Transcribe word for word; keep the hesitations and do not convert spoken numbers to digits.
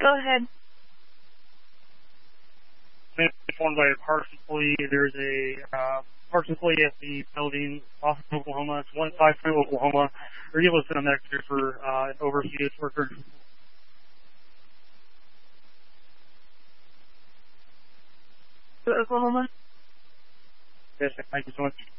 Go ahead. Informed by a parks employee, there's a uh, parks employee at the building off of Oklahoma. It's one five three Oklahoma. Are you able to send a message for uh, an overseas worker? To Oklahoma? Yes, thank you so much.